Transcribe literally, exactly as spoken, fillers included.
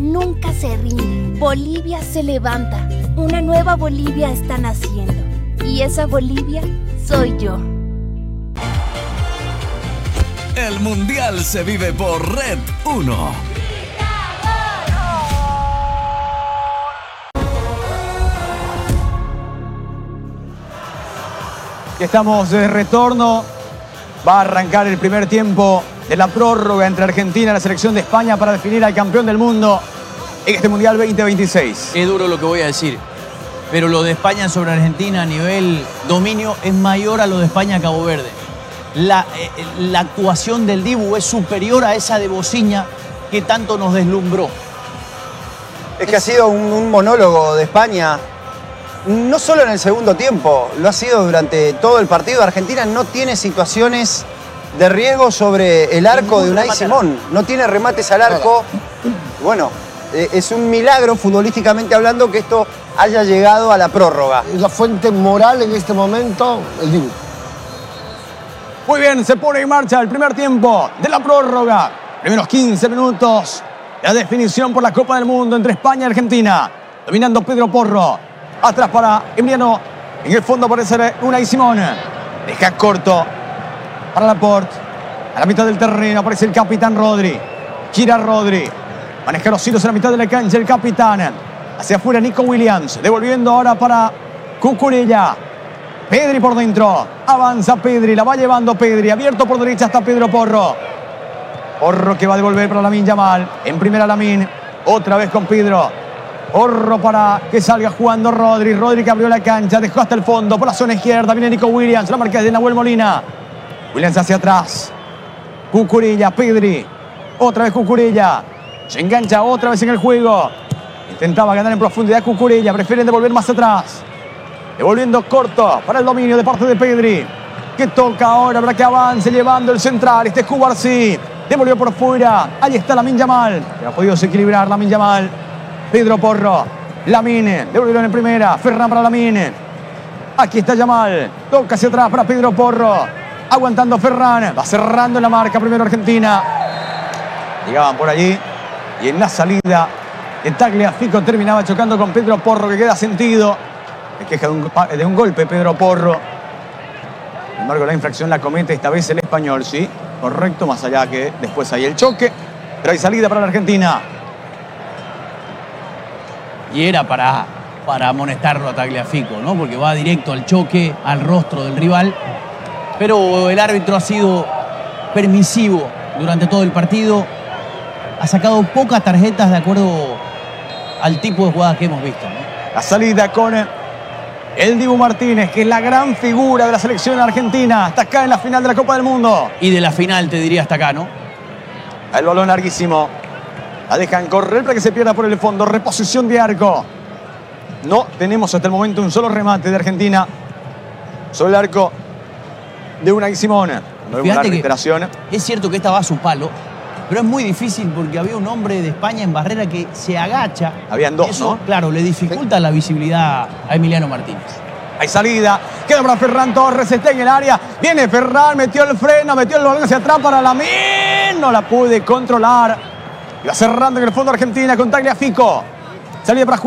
nunca se rinde. Bolivia se levanta. Una nueva Bolivia está naciendo. Y esa Bolivia soy yo. El Mundial se vive por Red uno. Estamos de retorno. Va a arrancar el primer tiempo de la prórroga entre Argentina y la selección de España para definir al campeón del mundo en este Mundial veinte veintiséis. Es duro lo que voy a decir, pero lo de España sobre Argentina a nivel dominio es mayor a lo de España a Cabo Verde. La, eh, la actuación del Dibu es superior a esa de Bociña que tanto nos deslumbró. Es que ha sido un, un monólogo de España, no solo en el segundo tiempo, lo ha sido durante todo el partido. Argentina no tiene situaciones de riesgo sobre el arco de Unai Simón, no tiene remates al arco. Bueno, eh, es un milagro futbolísticamente hablando que esto haya llegado a la prórroga. La fuente moral en este momento, el Dibu. Muy bien, se pone en marcha el primer tiempo de la prórroga. Primeros quince minutos. La definición por la Copa del Mundo entre España y Argentina. Dominando Pedro Porro. Atrás para Emiliano. En el fondo aparece Unai Simón. Deja corto para Laporte. A la mitad del terreno aparece el capitán Rodri. Gira Rodri. Maneja los hilos en la mitad de la cancha el capitán. Hacia afuera Nico Williams. Devolviendo ahora para Cucurella. Pedri por dentro. Avanza Pedri. La va llevando Pedri. Abierto por derecha hasta Pedro Porro. Porro que va a devolver para Lamine Yamal. En primera Lamine. Otra vez con Pedro. Porro para que salga jugando Rodri. Rodri que abrió la cancha. Dejó hasta el fondo. Por la zona izquierda viene Nico Williams. La marca es de Nahuel Molina. Williams hacia atrás. Cucurella. Pedri. Otra vez Cucurella. Se engancha otra vez en el juego. Intentaba ganar en profundidad Cucurella. Prefieren devolver más atrás. Devolviendo corto para el dominio de parte de Pedri. Que toca ahora para que avance llevando el central. Este es Cubarsí. Devolvió por fuera. Ahí está Lamine Yamal. Que no ha podido desequilibrar Lamine Yamal. Pedro Porro. Lamine. Devolvieron en primera. Ferran para Lamine. Aquí está Yamal. Toca hacia atrás para Pedro Porro. Aguantando Ferran. Va cerrando la marca primero Argentina. Llegaban por allí. Y en la salida de Tagliafico terminaba chocando con Pedro Porro, que queda sentido. Se queja de un, de un golpe Pedro Porro. Sin embargo, la infracción la comete esta vez el español, sí. Correcto, más allá que después hay el choque. Pero hay salida para la Argentina. Y era para, para amonestarlo a Tagliafico, ¿no? Porque va directo al choque, al rostro del rival. Pero el árbitro ha sido permisivo durante todo el partido. Ha sacado pocas tarjetas de acuerdo al tipo de jugadas que hemos visto, ¿no? La salida con el Dibu Martínez, que es la gran figura de la selección argentina. Está acá en la final de la Copa del Mundo. Y de la final, te diría, hasta acá, ¿no? El balón larguísimo. La dejan correr para que se pierda por el fondo. Reposición de arco. No tenemos hasta el momento un solo remate de Argentina sobre el arco de Unai Simón. No vemos la reiteración. Es cierto que esta va a su palo, pero es muy difícil porque había un hombre de España en barrera que se agacha. Habían dos, Eso, ¿no? Claro, le dificulta la visibilidad a Emiliano Martínez. Hay salida. Queda para Ferran Torres. Está en el área. Viene Ferran. Metió el freno. Metió el balón hacia atrás para Lamine. No la pude controlar. Iba cerrando en el fondo Argentina con Tagliafico. Salida para